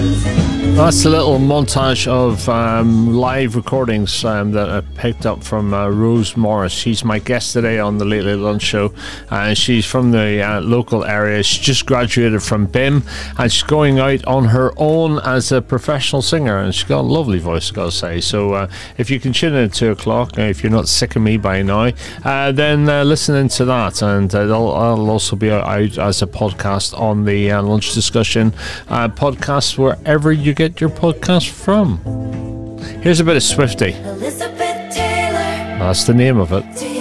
That's a little montage of live recordings that I picked up from Rose Morris. She's my guest today on the Late Late Lunch Show. She's from the local area. She just graduated from BIM and she's going out on her own as a professional singer, and she's got a lovely voice, I've got to say. So if you can tune in at 2 o'clock, if you're not sick of me by now, then listen into that, and I'll also be out as a podcast on the Lunch Discussion podcast, wherever you get your podcast from. Here's a bit of Swiftie. Elizabeth Taylor. That's the name of it.